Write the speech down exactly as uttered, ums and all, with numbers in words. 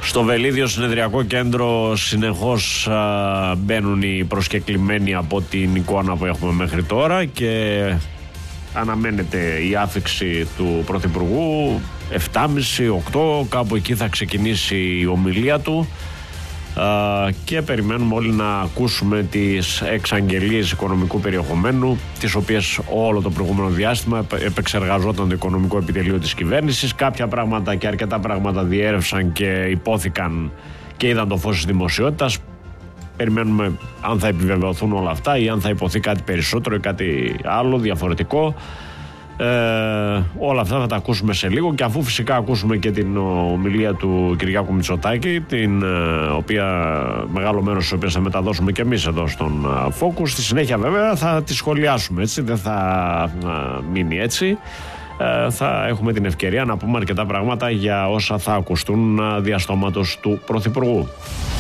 Στο Βελίδιο Συνεδριακό Κέντρο συνεχώς α, μπαίνουν οι προσκεκλημένοι από την εικόνα που έχουμε μέχρι τώρα και αναμένεται η άφιξη του Πρωθυπουργού επτά και μισή οκτώ, κάπου εκεί θα ξεκινήσει η ομιλία του α, και περιμένουμε όλοι να ακούσουμε τις εξαγγελίες οικονομικού περιεχομένου, τις οποίες όλο το προηγούμενο διάστημα επεξεργαζόταν το οικονομικό επιτελείο της κυβέρνησης. Κάποια πράγματα και αρκετά πράγματα διέρευσαν και υπόθηκαν και είδαν το φως της δημοσιότητας. Περιμένουμε αν θα επιβεβαιωθούν όλα αυτά ή αν θα υποθεί κάτι περισσότερο ή κάτι άλλο διαφορετικό. Ε, όλα αυτά θα τα ακούσουμε σε λίγο, και αφού φυσικά ακούσουμε και την ομιλία του Κυριάκου Μητσοτάκη, την οποία, μεγάλο μέρος της οποίας θα μεταδώσουμε και εμείς εδώ στον Focus, στη συνέχεια βέβαια θα τη σχολιάσουμε, έτσι, δεν θα μείνει έτσι. Ε, θα έχουμε την ευκαιρία να πούμε αρκετά πράγματα για όσα θα ακουστούν διαστόματος του Πρωθυπουργού.